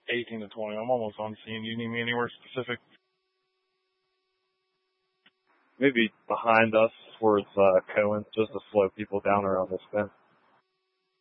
18 to 20. I'm almost on scene. Do you need me anywhere specific? Maybe behind us towards Cohen, just to slow people down around this fence.